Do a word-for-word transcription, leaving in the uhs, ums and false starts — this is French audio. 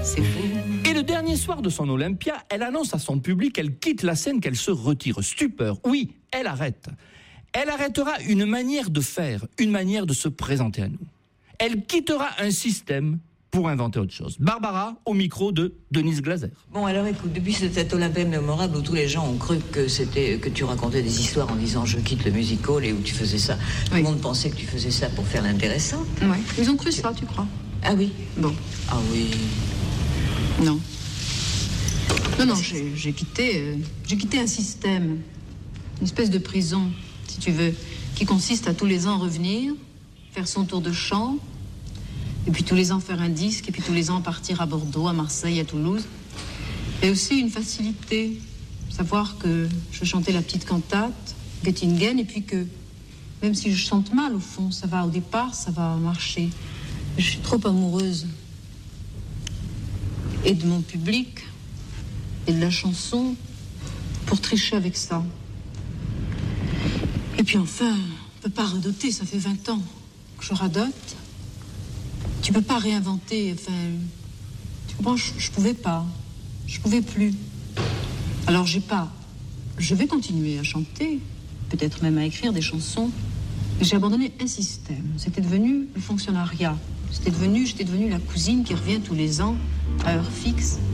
C'est fou. Et le dernier soir de son Olympia, elle annonce à son public qu'elle quitte la scène, qu'elle se retire. Stupeur. Oui, elle arrête. Elle arrêtera une manière de faire, une manière de se présenter à nous. Elle quittera un système pour inventer autre chose. Barbara, au micro de Denise Glaser. Bon, alors écoute, depuis cette Olympia mémorable où tous les gens ont cru que c'était que tu racontais des histoires en disant je quitte le music hall et où tu faisais ça, oui. Tout le monde pensait que tu faisais ça pour faire l'intéressant. Oui, ils ont cru ça, tu crois? Ah oui. Bon. Ah oui. Non. Non, non, j'ai, j'ai quitté, euh, j'ai quitté un système, une espèce de prison, si tu veux, qui consiste à tous les ans revenir, faire son tour de chant, et puis tous les ans faire un disque, et puis tous les ans partir à Bordeaux, à Marseille, à Toulouse. Et aussi une facilité, savoir que je chantais la petite cantate, Göttingen, et puis que même si je chante mal au fond, ça va au départ, ça va marcher. Je suis trop amoureuse. Et de mon public, et de la chanson, pour tricher avec ça. Et puis enfin, on peut pas radoter, ça fait vingt ans que je radote. Tu peux pas réinventer, enfin... Tu comprends, je, je pouvais pas. Je pouvais plus. Alors j'ai pas... Je vais continuer à chanter, peut-être même à écrire des chansons, mais j'ai abandonné un système. C'était devenu le fonctionnariat. C'était devenu, j'étais devenue la cousine qui revient tous les ans, à heure fixe,